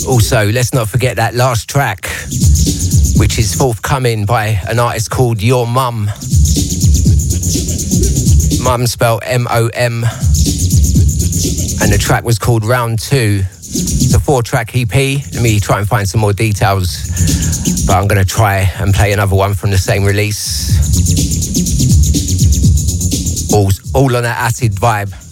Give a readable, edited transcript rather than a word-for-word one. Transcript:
Also, let's not forget that last track, which is forthcoming by an artist called Your Mum. Mum spelled M-O-M. And the track was called Round 2. It's a 4-track EP. Let me try and find some more details. But I'm going to try and play another one from the same release. All on that acid vibe.